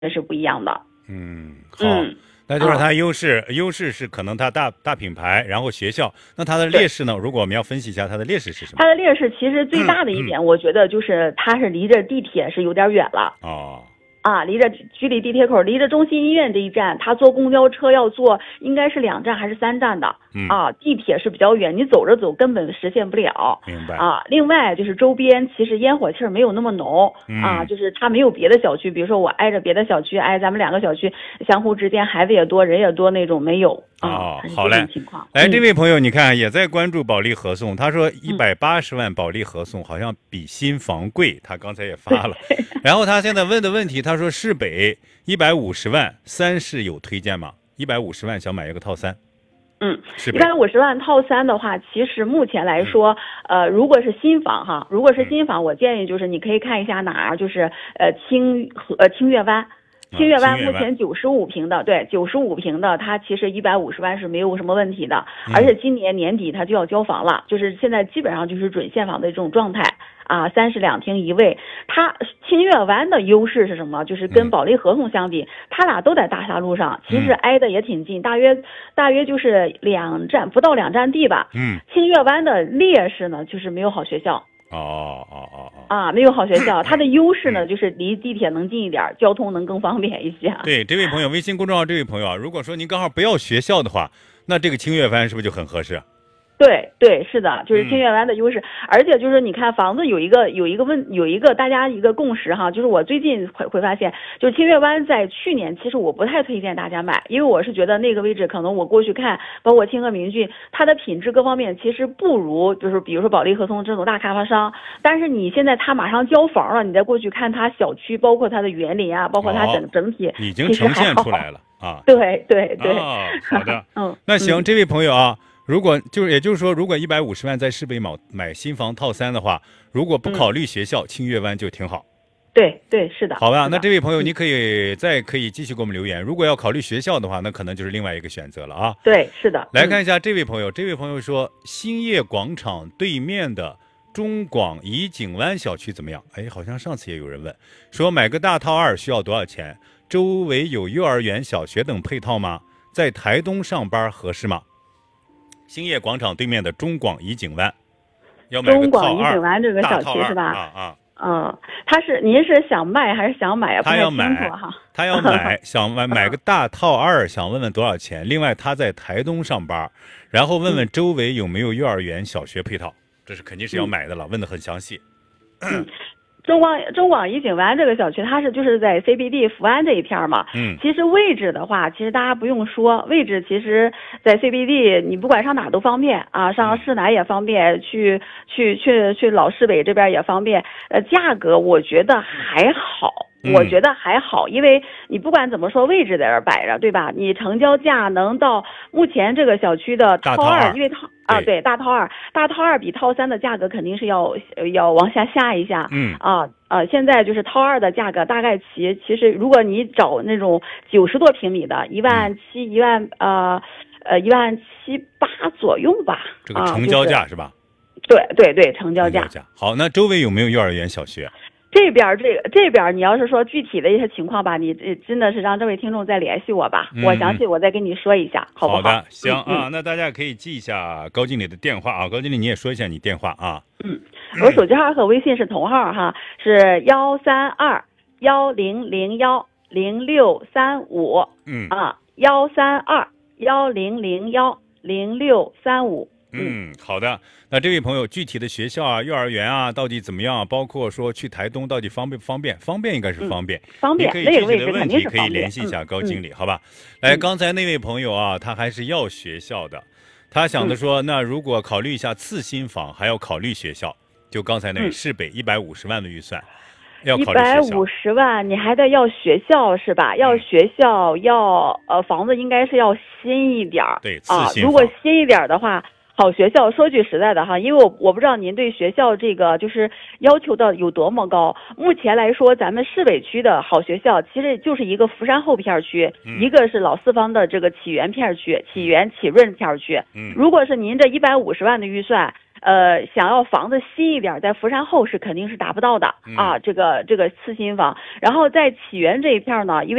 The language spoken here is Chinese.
是不一样的。 好。那就是它优势是可能它大品牌，然后学校。那它的劣势呢？如果我们要分析一下它的劣势是什么？ 它的劣势其实最大的一点，我觉得就是它是离着地铁是有点远了。离着距离地铁口，离着中心医院这一站，他坐公交车要坐应该是2站还是3站的。地铁是比较远，你走着走根本实现不了。 明白。 另外就是周边其实烟火气没有那么浓。就是它没有别的小区，比如说我挨着别的小区，咱们2个小区相互之间孩子也多人也多那种没有。 好嘞。来，这位朋友你看也在关注保利合送，他说180万保利合送好像比新房贵，他刚才也发了。然后他现在问的问题，他说市北150万3室有推荐吗？150万想买一个套3。 150万套3的话，其实目前来说，如果是新房我建议就是你可以看一下哪儿，就是清月湾。清月湾目前95平的，对，95平的，它其实150万是没有什么问题的，而且今年年底它就要交房了，就是现在基本上就是准现房的这种状态。32厅1卫，它清月湾的优势是什么？就是跟保利合送相比，它俩都在大沙路上，其实挨得也挺近，大约就是2站不到2站地吧。清月湾的劣势呢，就是没有好学校。没有好学校，它的优势呢，就是离地铁能近一点，交通能更方便一些。 对，这位朋友，微信公众号这位朋友如果说您刚好不要学校的话，那这个清月湾是不是就很合适？ 对，是的，就是清月湾的优势，而且就是你看房子有一个大家一个共识哈，就是我最近会发现，就是清月湾在去年其实我不太推荐大家买，因为我是觉得那个位置可能我过去看，包括清河明骏，它的品质各方面其实不如就是比如说保利合送这种大开发商，但是你现在它马上交房了，你再过去看它小区，包括它的园林包括它整体已经呈现出来了对。 好的。那行，这位朋友也就是说，如果150万在市北买新房套3的话，如果不考虑学校，清月湾就挺好。 对，是的。 好吧，那这位朋友，你可以继续给我们留言。如果要考虑学校的话，那可能就是另外一个选择了啊。 对，是的。 来看一下这位朋友，这位朋友说，兴业广场对面的中广怡景湾小区怎么样？好像上次也有人问，说买个大套2需要多少钱？周围有幼儿园、小学等配套吗？在台东上班合适吗？兴业广场对面的中广怡景湾，要买个套2， 中广怡景湾这个小区是吧？您是想卖还是想买啊？ 他要买，想买个大套2，想问问多少钱？另外他在台东上班，然后问问周围有没有幼儿园、小学配套，这是肯定是要买的了，问得很详细。 中广怡景湾这个小区，它就是在 CBD 福安这一片嘛。其实位置的话，其实大家不用说，位置其实在 CBD， 你不管上哪都方便上市南也方便，去老市北这边也方便。价格我觉得还好，因为你不管怎么说，位置在这儿摆着，对吧？你成交价能到目前这个小区的套2，因为大套2比套3的价格肯定是要往下一下。现在就是套2的价格大概其实如果你找那种90多平米的17800左右吧。 这个成交价是吧？ 对，成交价。 好，那周围有没有幼儿园、小学？ 这边你要是说具体的一些情况吧，你真的是让这位听众再联系我吧，我详细我再跟你说一下，好不好？ 好的，行那大家可以记一下高经理的电话高经理你也说一下你电话我手机号和微信是同号是1321001063513210010635。 好的。那这位朋友，具体的学校幼儿园到底怎么样？包括说去台东到底方便不方便？方便应该是方便， 你可以具体的问题可以联系一下高经理，好吧？来，刚才那位朋友他还是要学校的，他想的说，那如果考虑一下次新房，还要考虑学校，就刚才那位市北150万的预算。要考虑学校 150万，你还得要学校是吧？要学校，房子应该是要新一点。 对，次新房如果新一点的话，好学校，说句实在的因为我不知道您对学校这个就是要求的有多么高。目前来说，咱们市北区的好学校其实就是一个福山后片区，一个是老四方的这个启源片区，启润片区。如果是您这150万的预算， 想要房子新一点，在福山后是肯定是达不到的啊，这个次新房。然后在启源这一片呢，因为